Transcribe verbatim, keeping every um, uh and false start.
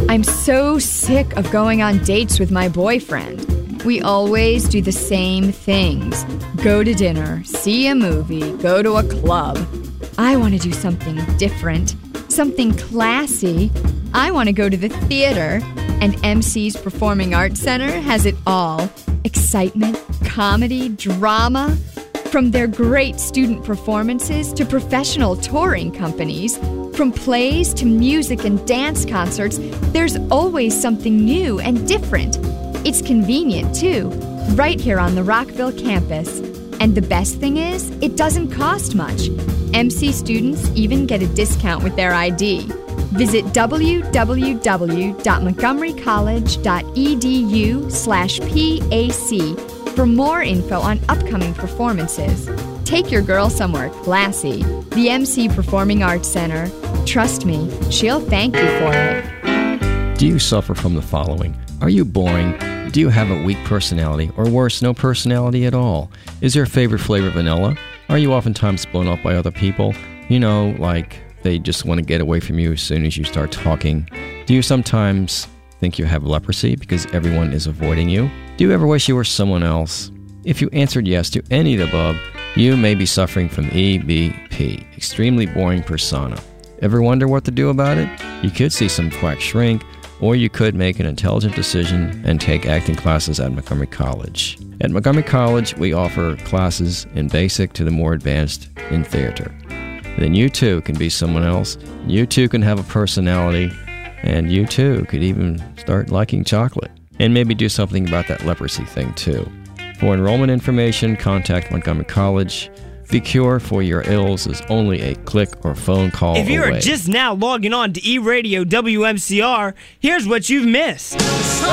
I'm so sick of going on dates with my boyfriend. We always do the same things. Go to dinner, see a movie, go to a club. I want to do something different, something classy. I want to go to the theater, and M C's Performing Arts Center has it all. Excitement, comedy, drama. From their great student performances to professional touring companies, from plays to music and dance concerts, there's always something new and different. It's convenient, too, right here on the Rockville campus. And the best thing is, it doesn't cost much. M C students even get a discount with their I D. Visit w w w dot montgomery college dot e d u slash p a c for more info on upcoming performances. Take your girl somewhere classy. The M C Performing Arts Center. Trust me, she'll thank you for it. Do you suffer from the following? Are you boring? Do you have a weak personality, or worse, no personality at all? Is your favorite flavor vanilla? Are you oftentimes blown up by other people? You know, like they just want to get away from you as soon as you start talking. Do you sometimes think you have leprosy because everyone is avoiding you? Do you ever wish you were someone else? If you answered yes to any of the above, you may be suffering from E B P, extremely boring persona. Ever wonder what to do about it? You could see some quack shrink, or you could make an intelligent decision and take acting classes at Montgomery College. At Montgomery College, we offer classes in basic to the more advanced in theater. Then you too can be someone else, you too can have a personality, and you too could even start liking chocolate. And maybe do something about that leprosy thing too. For enrollment information, contact Montgomery College. The cure for your ills is only a click or phone call away. If you are just now logging on to E-Radio W M C R, here's what you've missed.